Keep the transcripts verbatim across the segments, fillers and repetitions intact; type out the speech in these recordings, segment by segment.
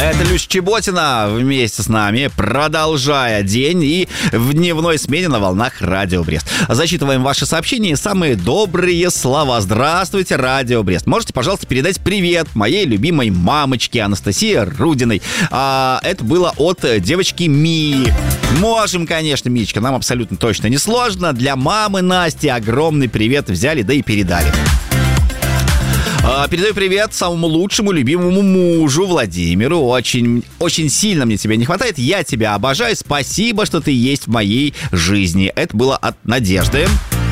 Это Люся Чеботина вместе с нами, продолжая день и в дневной смене на волнах Радио Брест. Зачитываем ваши сообщения и самые добрые слова. Здравствуйте, Радио Брест. Можете, пожалуйста, передать привет моей любимой мамочке Анастасии Рудиной. А, это было от девочки Мии. Можем, конечно, Мичка, нам абсолютно точно не сложно. Для мамы Насти огромный привет взяли, да и передали. Передаю привет самому лучшему, любимому мужу Владимиру. Очень, очень сильно мне тебя не хватает. Я тебя обожаю. Спасибо, что ты есть в моей жизни. Это было от Надежды.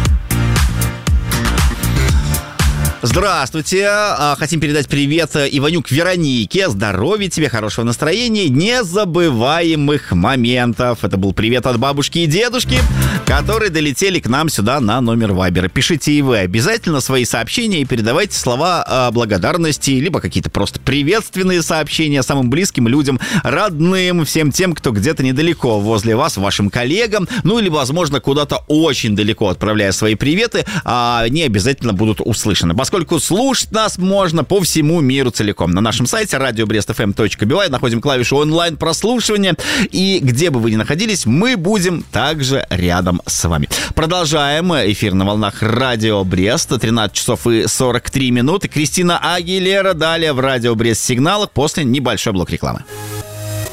Здравствуйте. Хотим передать привет Иванюк Веронике. Здоровья тебе, хорошего настроения, незабываемых моментов. Это был привет от бабушки и дедушки, которые долетели к нам сюда на номер Вайбера. Пишите и вы обязательно свои сообщения и передавайте слова благодарности, либо какие-то просто приветственные сообщения самым близким людям, родным, всем тем, кто где-то недалеко возле вас, вашим коллегам, ну или, возможно, куда-то очень далеко отправляя свои приветы, они обязательно будут услышаны. Поскольку слушать нас можно по всему миру целиком. На нашем сайте радио брест эф эм точка би вай находим клавишу онлайн-прослушивания. И где бы вы ни находились, мы будем также рядом с вами. Продолжаем эфир на волнах Радио Брест. тринадцать часов и сорок три минуты. Кристина Агилера далее в Радио Брест сигналах после небольшой блок рекламы.